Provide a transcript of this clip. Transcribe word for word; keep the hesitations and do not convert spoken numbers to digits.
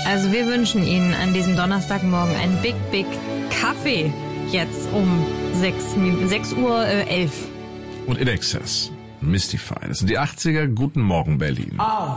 Also wir wünschen Ihnen an diesem Donnerstagmorgen einen Big, Big Kaffee jetzt um sechs Uhr elf. Und In Excess, Mystify. Das sind die achtziger. Guten Morgen, Berlin.